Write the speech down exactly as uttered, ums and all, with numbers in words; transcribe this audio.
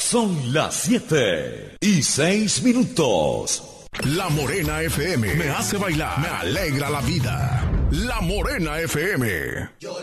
Son las siete y seis minutos. La Morena F M me hace bailar, me alegra la vida. La Morena F M. Yo